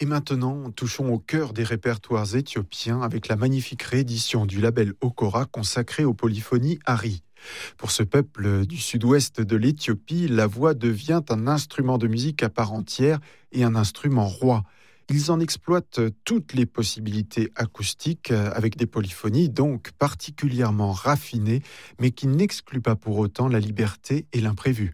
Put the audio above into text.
Et maintenant, touchons au cœur des répertoires éthiopiens avec la magnifique réédition du label Okora consacré aux polyphonies Ari. Pour ce peuple du sud-ouest de l'Éthiopie, la voix devient un instrument de musique à part entière et un instrument roi. Ils en exploitent toutes les possibilités acoustiques avec des polyphonies donc particulièrement raffinées, mais qui n'excluent pas pour autant la liberté et l'imprévu.